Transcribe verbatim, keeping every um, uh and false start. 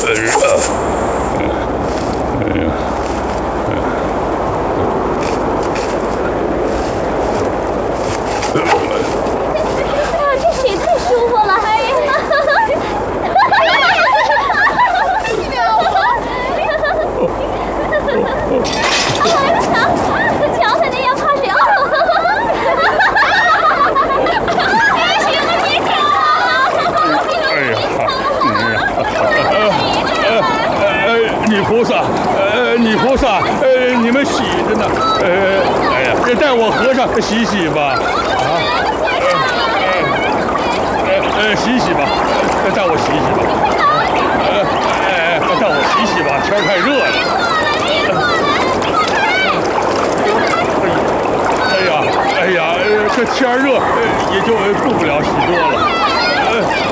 女菩萨，呃，女菩萨，呃，你们洗着呢，呃，哎呀，带我和尚洗洗吧，啊，呃，呃，洗洗吧，带我洗洗吧，呃，哎，带我洗洗吧，天太热了。哎呀，哎呀，这天热，也就顾不了许多了。